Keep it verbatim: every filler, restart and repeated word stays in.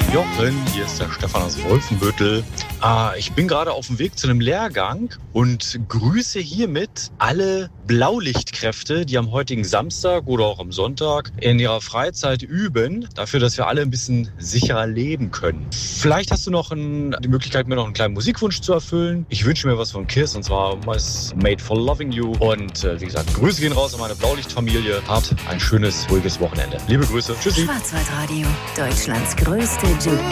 Jochen, hier ist der Stefan aus Wolfenbüttel. Ah, ich bin gerade auf dem Weg zu einem Lehrgang und grüße hiermit alle Blaulichtkräfte, die am heutigen Samstag oder auch am Sonntag in ihrer Freizeit üben, dafür, dass wir alle ein bisschen sicherer leben können. Vielleicht hast du noch ein, die Möglichkeit, mir noch einen kleinen Musikwunsch zu erfüllen. Ich wünsche mir was von Kiss, und zwar Was Made for Loving You. Und äh, wie gesagt, Grüße gehen raus an meine Blaulichtfamilie. Habt ein schönes, ruhiges Wochenende. Liebe Grüße. Tschüssi. Schwarzwaldradio, Deutschlands größte Gin